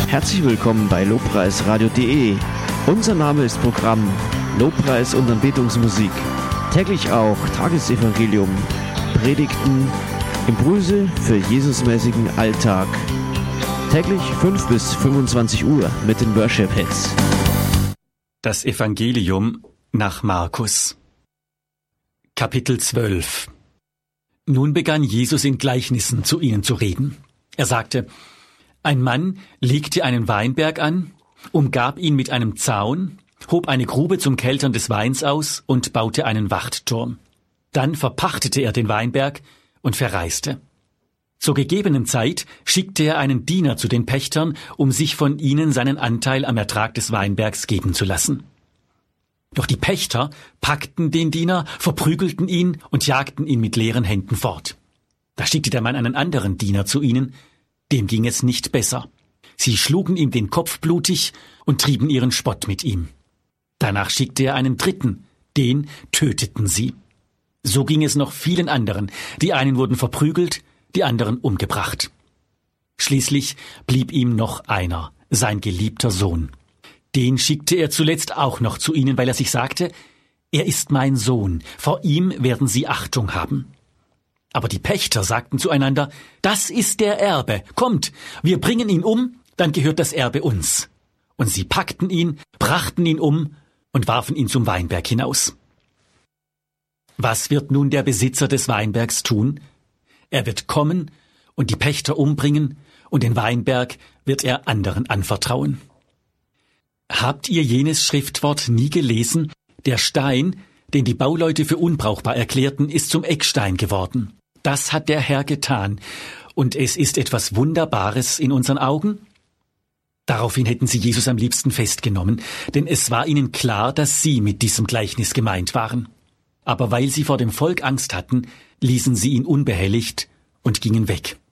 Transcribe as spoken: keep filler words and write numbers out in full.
Herzlich willkommen bei lobpreisradio punkt de. Unser Name ist Programm Lobpreis und Anbetungsmusik. Täglich auch Tagesevangelium, Predigten, Impulse für Jesusmäßigen Alltag. Täglich fünf bis fünfundzwanzig Uhr mit den Worship Hits. Das Evangelium nach Markus. Kapitel zwölf. Nun begann Jesus in Gleichnissen zu ihnen zu reden. Er sagte: Ein Mann legte einen Weinberg an, umgab ihn mit einem Zaun, hob eine Grube zum Keltern des Weins aus und baute einen Wachtturm. Dann verpachtete er den Weinberg und verreiste. Zur gegebenen Zeit schickte er einen Diener zu den Pächtern, um sich von ihnen seinen Anteil am Ertrag des Weinbergs geben zu lassen. Doch die Pächter packten den Diener, verprügelten ihn und jagten ihn mit leeren Händen fort. Da schickte der Mann einen anderen Diener zu ihnen, dem ging es nicht besser. Sie schlugen ihm den Kopf blutig und trieben ihren Spott mit ihm. Danach schickte er einen dritten, den töteten sie. So ging es noch vielen anderen. Die einen wurden verprügelt, die anderen umgebracht. Schließlich blieb ihm noch einer, sein geliebter Sohn. Den schickte er zuletzt auch noch zu ihnen, weil er sich sagte: Er ist mein Sohn, vor ihm werden sie Achtung haben. Aber die Pächter sagten zueinander: Das ist der Erbe, kommt, wir bringen ihn um, dann gehört das Erbe uns. Und sie packten ihn, brachten ihn um und warfen ihn zum Weinberg hinaus. Was wird nun der Besitzer des Weinbergs tun? Er wird kommen und die Pächter umbringen, und den Weinberg wird er anderen anvertrauen. Habt ihr jenes Schriftwort nie gelesen? Der Stein, den die Bauleute für unbrauchbar erklärten, ist zum Eckstein geworden. Das hat der Herr getan, und es ist etwas Wunderbares in unseren Augen? Daraufhin hätten sie Jesus am liebsten festgenommen, denn es war ihnen klar, dass sie mit diesem Gleichnis gemeint waren. Aber weil sie vor dem Volk Angst hatten, ließen sie ihn unbehelligt und gingen weg.